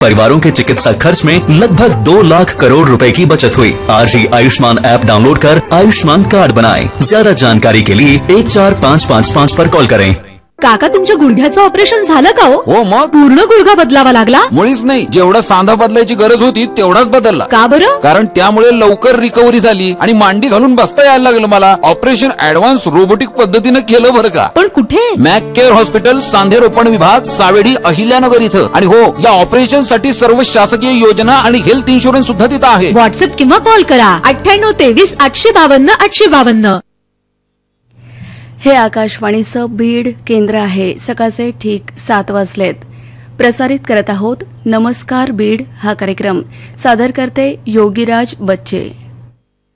परिवारों के चिकित्सा खर्च में लगभग 2 लाख करोड़ रुपए की बचत हुई। आज ही आयुष्मान ऐप डाउनलोड कर आयुष्मान कार्ड बनाएं। ज्यादा जानकारी के लिए 14555 पर कॉल करें। काका, तुमच्या गुडघ्याचं ऑपरेशन झालं का हो मग पूर्ण गुडघा बदलावा लागला? मुळीच नाही, जेवढा सांधा बदलायची गरज होती तेवढाच बदलला. का बरं? कारण त्यामुळे लवकर रिकव्हरी झाली आणि मांडी घालून बसता यायला लागलं मला. ऑपरेशन ऍडव्हान्स रोबोटिक पद्धतीनं केलं बरं का. पण कुठे? मॅक केअर हॉस्पिटल, सांधे रोपण विभाग, सावेडी, अहिल्यानगर इथं. आणि हो, या ऑपरेशन साठी सर्व शासकीय योजना आणि हेल्थ इन्शुरन्स सुद्धा तिथं आहे. व्हॉट्सअप किंवा कॉल करा 9823 852 852. हे आकाशवाणीचं बीड केंद्र आहे. सकाळचे ठीक 7 वाजलेत. प्रसारित करत आहोत नमस्कार बीड हा कार्यक्रम. सादर करते योगीराज बच्चे.